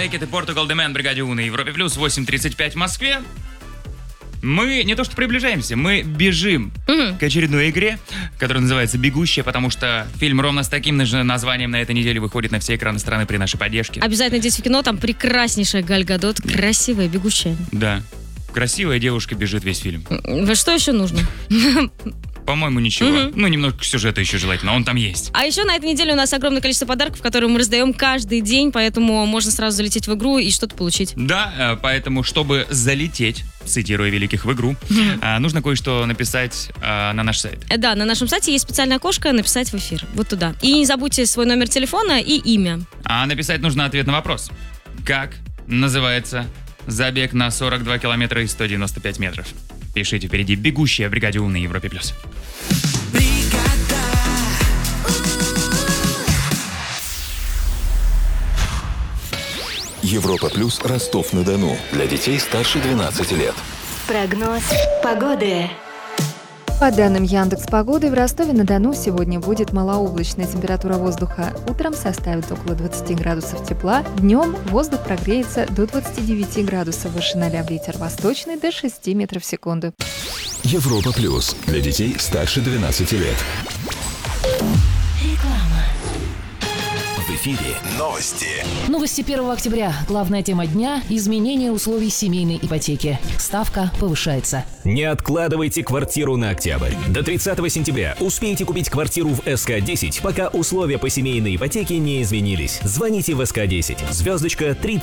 Make It и Portugal The Man в бригаде У на Европе Плюс, 8:35 в Москве. Мы не то что приближаемся, мы бежим к очередной игре, которая называется «Бегущая», потому что фильм ровно с таким же названием на этой неделе выходит на все экраны страны при нашей поддержке. Обязательно идите в кино, там прекраснейшая Галь Гадот, красивая, бегущая. Да, красивая девушка бежит весь фильм. Что еще нужно? По-моему, ничего. Ну, немножко сюжета еще желательно, он там есть. А еще на этой неделе у нас огромное количество подарков, которые мы раздаем каждый день, поэтому можно сразу залететь в игру и что-то получить. Да, поэтому, чтобы залететь, цитируя великих, в игру, нужно кое-что написать на наш сайт. Да, на нашем сайте есть специальное окошко «Написать в эфир». Вот туда. И не забудьте свой номер телефона и имя. А написать нужно ответ на вопрос. Как называется забег на 42 километра и 195 метров? Пишите впереди «Бегущая» в бригаде У на Европе Плюс. Европа Плюс, Ростов-на-Дону. Для детей старше 12 лет. Прогноз погоды. По данным Яндекс.Погоды, в Ростове-на-Дону сегодня будет малооблачная. Температура воздуха утром составит около 20 градусов тепла, днем воздух прогреется до 29 градусов, выше 0 ветер восточный до 6 метров в секунду. Европа Плюс. Для детей старше 12 лет. В эфире новости. Новости 1 октября. Главная тема дня – изменение условий семейной ипотеки. Ставка повышается. Не откладывайте квартиру на октябрь. До 30 сентября успейте купить квартиру в СК-10, пока условия по семейной ипотеке не изменились. Звоните в СК-10. Звездочка 30.